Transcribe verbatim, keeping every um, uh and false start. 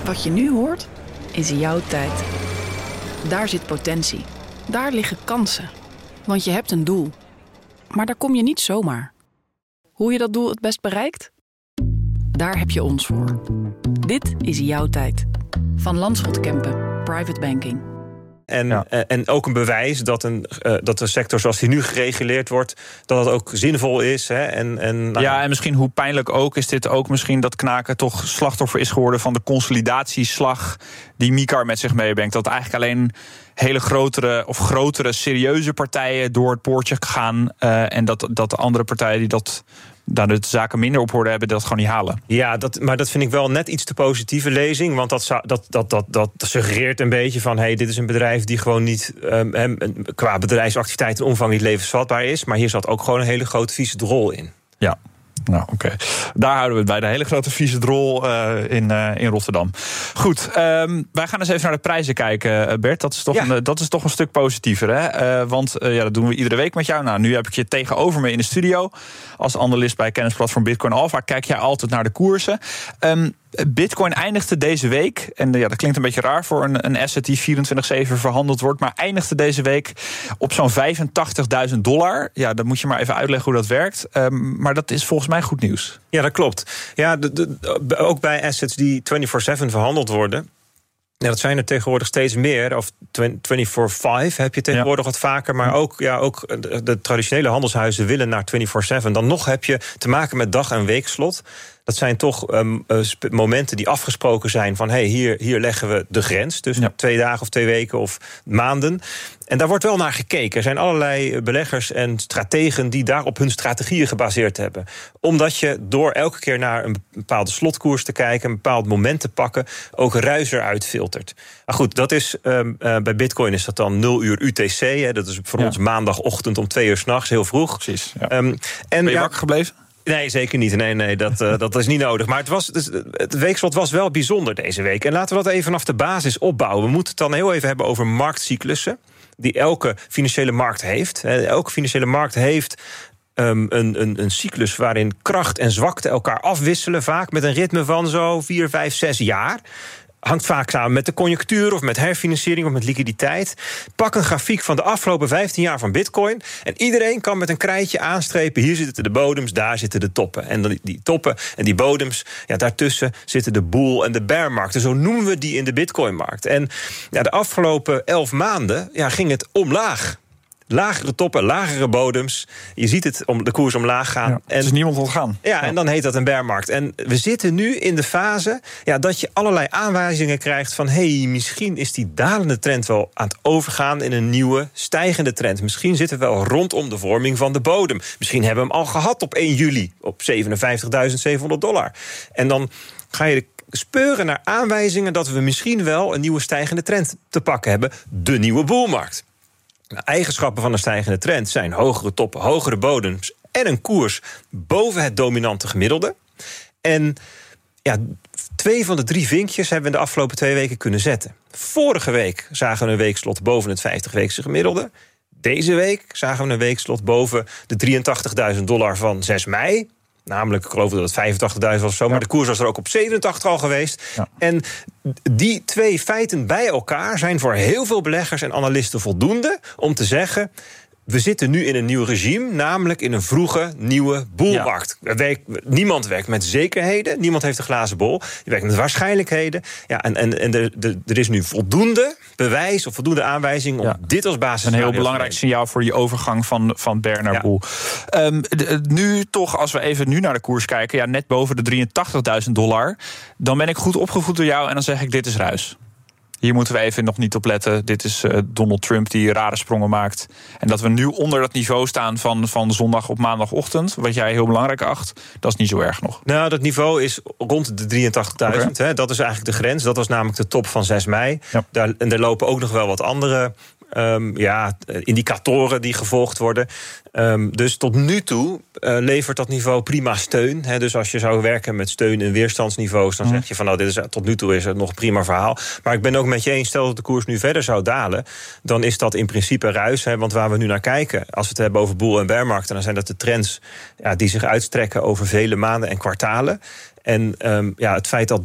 Wat je nu hoort, is jouw tijd. Daar zit potentie. Daar liggen kansen. Want je hebt een doel. Maar daar kom je niet zomaar. Hoe je dat doel het best bereikt? Daar heb je ons voor. Dit is jouw tijd. Van Landschot Kempen, Private Banking. En, ja. en ook een bewijs dat, een, uh, dat de sector zoals die nu gereguleerd wordt, dat het ook zinvol is. Hè? En, en, nou ja, en misschien hoe pijnlijk ook is dit ook misschien dat Knaken toch slachtoffer is geworden van de consolidatieslag die MiCar met zich meebrengt. Dat eigenlijk alleen hele grotere of grotere serieuze partijen door het poortje gaan uh, en dat, dat de andere partijen die dat daar de zaken minder op orde hebben, dat gewoon niet halen. Ja, dat, maar dat vind ik wel net iets te positieve lezing. Want dat, zou, dat, dat, dat, dat suggereert een beetje van, hey, dit is een bedrijf die gewoon niet um, qua bedrijfsactiviteit en omvang niet levensvatbaar is. Maar hier zat ook gewoon een hele grote vieze drol in. Ja. Nou, oké. Okay. Daar houden we het bij. De hele grote vieze drol uh, in, uh, in Rotterdam. Goed, um, wij gaan eens even naar de prijzen kijken, Bert. Dat is toch, ja. een, dat is toch een stuk positiever, hè? Uh, want uh, ja, dat doen we iedere week met jou. Nou, nu heb ik je tegenover me in de studio. Als analist bij kennisplatform Bitcoin Alpha kijk jij altijd naar de koersen. Um, Bitcoin eindigde deze week, en ja, dat klinkt een beetje raar voor een, een asset die vierentwintig zeven verhandeld wordt, maar eindigde deze week op zo'n vijfentachtigduizend dollar. Ja, dan moet je maar even uitleggen hoe dat werkt. Um, maar dat is volgens mij goed nieuws. Ja, dat klopt. Ja, de, de, ook bij assets die vierentwintig zeven verhandeld worden, ja, dat zijn er tegenwoordig steeds meer. Of vierentwintig vijf heb je tegenwoordig ja. wat vaker. Maar ook, ja, ook de, de traditionele handelshuizen willen naar vierentwintig zeven. Dan nog heb je te maken met dag- en weekslot. Dat zijn toch um, uh, sp- momenten die afgesproken zijn van, hey, hier, hier leggen we de grens. Dus ja. twee dagen of twee weken of maanden. En daar wordt wel naar gekeken. Er zijn allerlei beleggers en strategen die daar op hun strategieën gebaseerd hebben. Omdat je door elke keer naar een bepaalde slotkoers te kijken, een bepaald moment te pakken, ook ruis eruit filtert. Maar goed, dat is um, uh, bij Bitcoin is dat dan nul uur U T C. Hè, dat is voor ja. ons maandagochtend om twee uur 's nachts, heel vroeg. Precies. Ja. Um, en, ben je ja, wakker gebleven? Nee, zeker niet. Nee, nee, dat, uh, dat is niet nodig. Maar het, was, het weekslot was wel bijzonder deze week. En laten we dat even vanaf de basis opbouwen. We moeten het dan heel even hebben over marktcyclussen die elke financiële markt heeft. Elke financiële markt heeft um, een, een, een cyclus waarin kracht en zwakte elkaar afwisselen. Vaak met een ritme van zo vier, vijf, zes jaar. Hangt vaak samen met de conjunctuur of met herfinanciering of met liquiditeit. Pak een grafiek van de afgelopen vijftien jaar van Bitcoin. En iedereen kan met een krijtje aanstrepen. Hier zitten de bodems, daar zitten de toppen. En die, die toppen en die bodems, ja, daartussen zitten de bull- en de bearmarkten. Zo noemen we die in de Bitcoinmarkt. En ja, de afgelopen elf maanden ja, ging het omlaag. Lagere toppen, lagere bodems. Je ziet het om de koers omlaag gaan. Ja, het is en, niemand ontgaan. Ja, en dan heet dat een bearmarkt. En we zitten nu in de fase ja, dat je allerlei aanwijzingen krijgt van, hé, hey, misschien is die dalende trend wel aan het overgaan in een nieuwe stijgende trend. Misschien zitten we wel rondom de vorming van de bodem. Misschien hebben we hem al gehad op één juli op zevenenvijftigduizend zevenhonderd dollar. En dan ga je de speuren naar aanwijzingen dat we misschien wel een nieuwe stijgende trend te pakken hebben. De nieuwe boelmarkt. De eigenschappen van een stijgende trend zijn hogere toppen, hogere bodems en een koers boven het dominante gemiddelde. En ja, twee van de drie vinkjes hebben we in de afgelopen twee weken kunnen zetten. Vorige week zagen we een weekslot boven het vijftig-weekse gemiddelde. Deze week zagen we een weekslot boven de drieëntachtigduizend dollar van zes mei. Namelijk, ik geloof dat het vijfentachtigduizend was of zo, ja. Maar de koers was er ook op zevenentachtig al geweest. Ja. En die twee feiten bij elkaar zijn voor heel veel beleggers en analisten voldoende om te zeggen, we zitten nu in een nieuw regime, namelijk in een vroege, nieuwe boelmarkt. Ja. Werkt, niemand werkt met zekerheden, niemand heeft een glazen bol. Je werkt met waarschijnlijkheden. Ja, en en, en de, de, er is nu voldoende bewijs of voldoende aanwijzing om ja. dit als basis. Een heel belangrijk signaal voor die overgang van, van bear naar ja. boel. Um, de, nu toch, als we even nu naar de koers kijken, ja, net boven de drieëntachtigduizend dollar, dan ben ik goed opgevoed door jou en dan zeg ik, dit is ruis. Hier moeten we even nog niet op letten. Dit is uh, Donald Trump die rare sprongen maakt. En dat we nu onder dat niveau staan van, van zondag op maandagochtend, wat jij heel belangrijk acht, dat is niet zo erg nog. Nou, dat niveau is rond de drieëntachtigduizend. Okay. Dat is eigenlijk de grens. Dat was namelijk de top van zes mei. Ja. Daar, en er lopen ook nog wel wat andere Um, ja, indicatoren die gevolgd worden. Um, dus tot nu toe uh, levert dat niveau prima steun. He, dus als je zou werken met steun- en weerstandsniveaus, dan mm. zeg je van nou, dit is, tot nu toe is het nog een prima verhaal. Maar ik ben ook met je eens, stel dat de koers nu verder zou dalen, dan is dat in principe ruis. He, want waar we nu naar kijken, als we het hebben over boel- en bearmarkten, dan zijn dat de trends ja, die zich uitstrekken over vele maanden en kwartalen. En um, ja, het feit dat